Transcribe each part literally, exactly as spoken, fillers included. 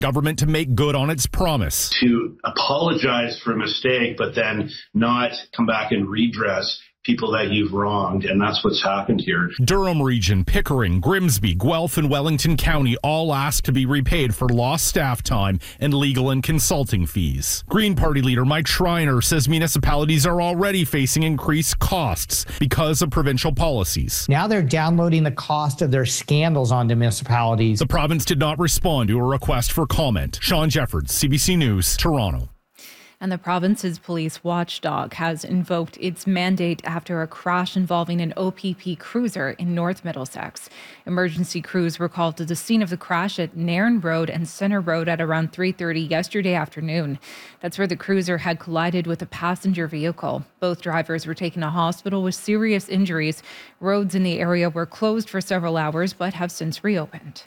Government to make good on its promise. To apologize for a mistake, but then not come back and redress people that you've wronged, and that's what's happened here. Durham Region, Pickering, Grimsby, Guelph, and Wellington County all asked to be repaid for lost staff time and legal and consulting fees. Green Party leader Mike Schreiner says municipalities are already facing increased costs because of provincial policies. Now they're downloading the cost of their scandals onto municipalities. The province did not respond to a request for comment. Sean Jeffords, C B C News, Toronto. And the province's police watchdog has invoked its mandate after a crash involving an O P P cruiser in North Middlesex. Emergency crews were called to the scene of the crash at Nairn Road and Centre Road at around three thirty yesterday afternoon. That's where the cruiser had collided with a passenger vehicle. Both drivers were taken to hospital with serious injuries. Roads in the area were closed for several hours but have since reopened.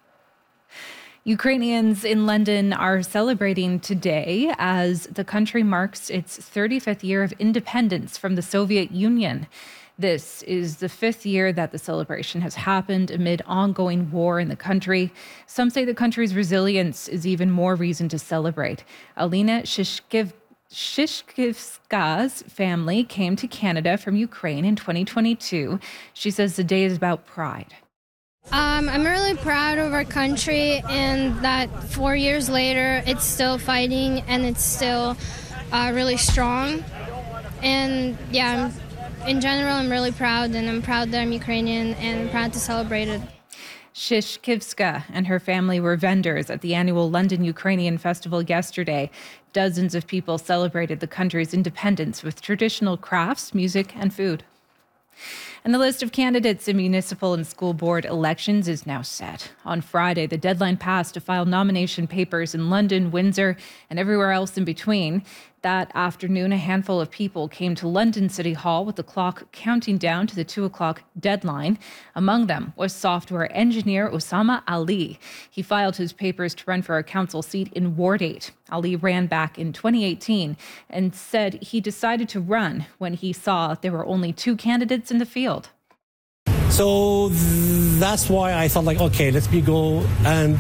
Ukrainians in London are celebrating today as the country marks its thirty-fifth year of independence from the Soviet Union. This is the fifth year that the celebration has happened amid ongoing war in the country. Some say the country's resilience is even more reason to celebrate. Alina Shishkiv Shishkivska's family came to Canada from Ukraine in twenty twenty-two. She says the day is about pride. Um, I'm really proud of our country and that four years later, it's still fighting and it's still uh, really strong. And yeah, I'm, in general, I'm really proud, and I'm proud that I'm Ukrainian and I'm proud to celebrate it. Shishkivska and her family were vendors at the annual London Ukrainian Festival yesterday. Dozens of people celebrated the country's independence with traditional crafts, music, and food. And the list of candidates in municipal and school board elections is now set. On Friday, the deadline passed to file nomination papers in London, Windsor, and everywhere else in between. That afternoon, a handful of people came to London City Hall with the clock counting down to the two o'clock deadline. Among them was software engineer Osama Ali. He filed his papers to run for a council seat in Ward eight. Ali ran back in twenty eighteen and said he decided to run when he saw there were only two candidates in the field. So that's why I thought, like, okay, let me go and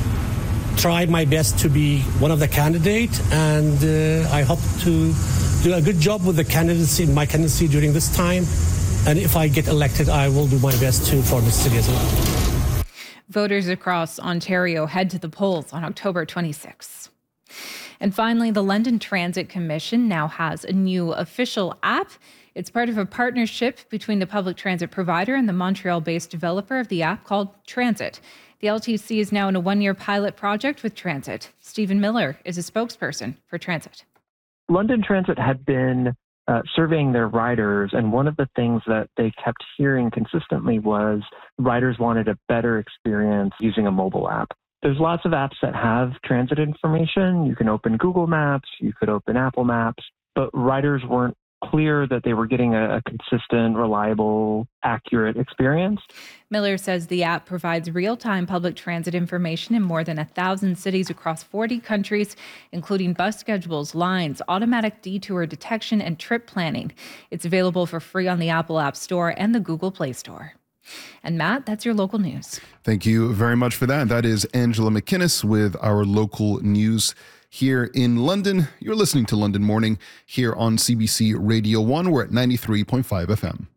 try my best to be one of the candidates, and uh, I hope to do a good job with the candidacy, my candidacy during this time. And if I get elected, I will do my best to for the city as well. Voters across Ontario head to the polls on October twenty-sixth. And finally, the London Transit Commission now has a new official app. It's part of a partnership between the public transit provider and the Montreal-based developer of the app called Transit. The L T C is now in a one-year pilot project with Transit. Stephen Miller is a spokesperson for Transit. London Transit had been uh, surveying their riders, and one of the things that they kept hearing consistently was riders wanted a better experience using a mobile app. There's lots of apps that have transit information. You can open Google Maps, you could open Apple Maps, but riders weren't clear that they were getting a, a consistent, reliable, accurate experience. Miller says the app provides real-time public transit information in more than a thousand cities across forty countries, including bus schedules, lines, automatic detour detection, and trip planning. It's available for free on the Apple App Store and the Google Play Store. And Matt, that's your local news. Thank you very much for that. That is Angela McInnes with our local news here in London. You're listening to London Morning here on C B C Radio one. We're at ninety-three point five F M.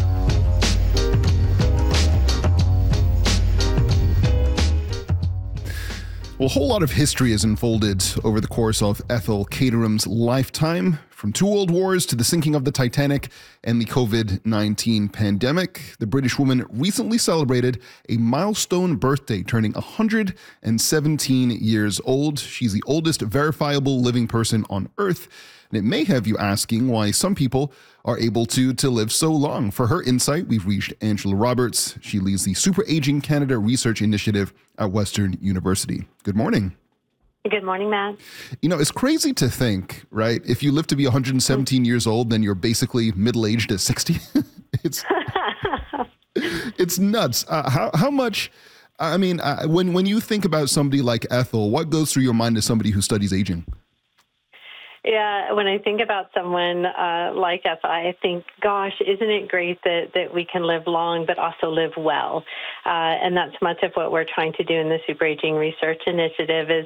Well, a whole lot of history has unfolded over the course of Ethel Caterham's lifetime, from two world wars to the sinking of the Titanic and the covid nineteen pandemic. The British woman recently celebrated a milestone birthday, turning one hundred seventeen years old. She's the oldest verifiable living person on Earth, and it may have you asking why some people are able to to live so long. For her insight, we've reached Angela Roberts. She leads the Super Aging Canada Research Initiative at Western University. Good morning. Good morning, Matt. You know, it's crazy to think, right? If you live to be one hundred seventeen years old, then you're basically middle-aged at sixty. it's it's nuts. Uh, how how much? I mean, uh, when when you think about somebody like Ethel, what goes through your mind as somebody who studies aging? Yeah, when I think about someone uh, like us, I think, gosh, isn't it great that, that we can live long but also live well? Uh, and that's much of what we're trying to do in the Super Aging Research Initiative is